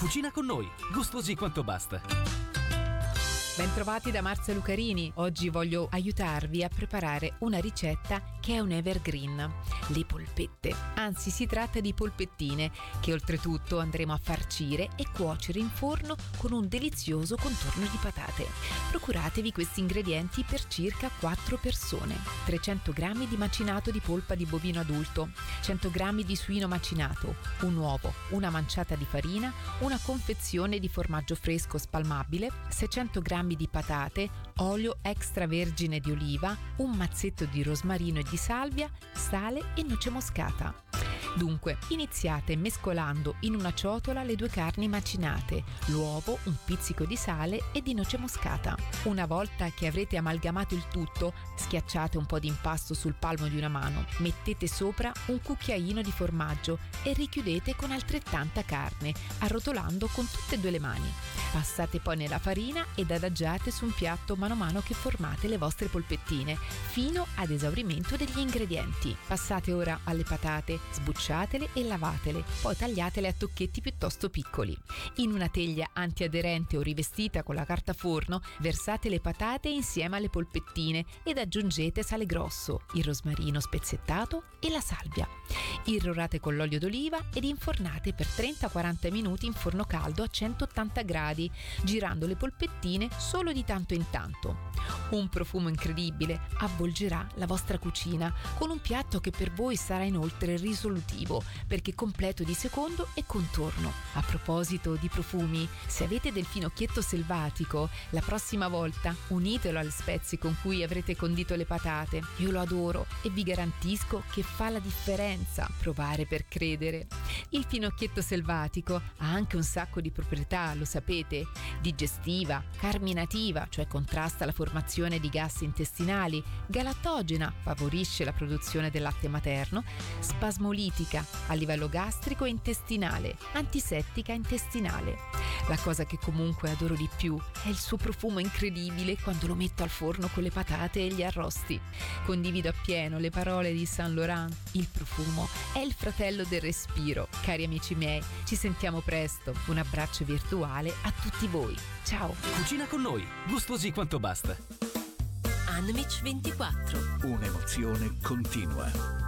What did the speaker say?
Cucina con noi, gustosi quanto basta. Bentrovati da Marzia Lucarini. Oggi voglio aiutarvi a preparare una ricetta che è un evergreen, le polpette. Anzi, si tratta di polpettine che oltretutto andremo a farcire e cuocere in forno con un delizioso contorno di patate. Procuratevi questi ingredienti per circa 4 persone: 300 g di macinato di polpa di bovino adulto, 100 g di suino macinato, un uovo, una manciata di farina, una confezione di formaggio fresco spalmabile, 600 g di patate, olio extravergine di oliva, un mazzetto di rosmarino e di salvia, sale e noce moscata. Dunque, iniziate mescolando in una ciotola le 2 carni macinate, l'uovo, un pizzico di sale e di noce moscata. Una volta che avrete amalgamato il tutto, schiacciate un po' di impasto sul palmo di una mano, mettete sopra un cucchiaino di formaggio e richiudete con altrettanta carne, arrotolando con tutte e 2 le mani. Passate poi nella farina ed adagiate su un piatto mano a mano che formate le vostre polpettine, fino ad esaurimento degli ingredienti. Passate ora alle patate, sbucciatele e lavatele, poi tagliatele a tocchetti piuttosto piccoli. In una teglia antiaderente o rivestita con la carta forno, versate le patate insieme alle polpettine ed aggiungete sale grosso, il rosmarino spezzettato e la salvia. Irrorate con l'olio d'oliva ed infornate per 30-40 minuti in forno caldo a 180 gradi, girando le polpettine solo di tanto in tanto. Un profumo incredibile avvolgerà la vostra cucina, con un piatto che per voi sarà inoltre risolutivo, perché completo di secondo e contorno. A proposito di profumi, se avete del finocchietto selvatico, la prossima volta unitelo alle spezie con cui avrete condito le patate. Io lo adoro e vi garantisco che fa la differenza. Provare per credere. Il finocchietto selvatico ha anche un sacco di proprietà, lo sapete: digestiva, carminativa, cioè contrasta la formazione di gas intestinali, galattogena, favorisce la produzione del latte materno, spasmolitica a livello gastrico e intestinale, antisettica intestinale. La cosa che comunque adoro di più è il suo profumo incredibile quando lo metto al forno con le patate e gli arrosti. Condivido appieno le parole di Saint Laurent: il profumo è il fratello del respiro. Cari amici miei, ci sentiamo presto. Un abbraccio virtuale a tutti voi. Ciao! Cucina con noi, gustosi quanto basta. Anmich 24. Un'emozione continua.